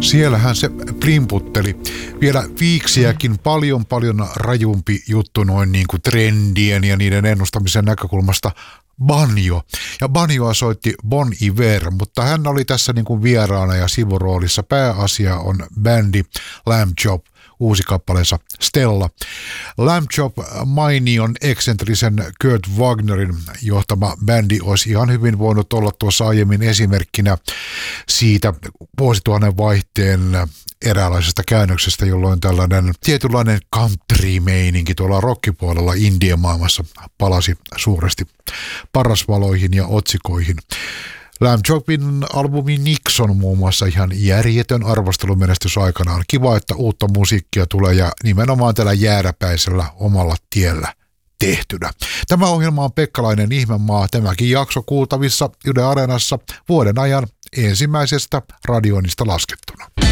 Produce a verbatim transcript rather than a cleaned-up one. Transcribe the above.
Siellähän se plimputteli. Vielä viiksiäkin paljon paljon rajumpi juttu noin niin kuin trendien ja niiden ennustamisen näkökulmasta. Banjo. Ja banjoa soitti Bon Iver, mutta hän oli tässä niin kuin vieraana ja sivuroolissa. Pääasia on bändi Lamb Chop, uusi kappaleensa Stella. Lamb Chop mainion eksentrisen Kurt Wagnerin johtama bändi olisi ihan hyvin voinut olla tuossa aiemmin esimerkkinä siitä vuosituhannen vaihteen eräänlaisesta käännöksestä, jolloin tällainen tietynlainen country-meininki tuolla rockipuolella Indian maailmassa palasi suuresti parasvaloihin ja otsikoihin. Lamb Chopin albumi Nixon muun muassa ihan järjetön arvostelumenestys aikanaan. Kiva, että uutta musiikkia tulee ja nimenomaan tällä jääräpäisellä omalla tiellä tehtynä. Tämä ohjelma on Pekkalainen Ihmemaa. Tämäkin jakso kuultavissa Yle Areenassa vuoden ajan ensimmäisestä radioinnista laskettuna.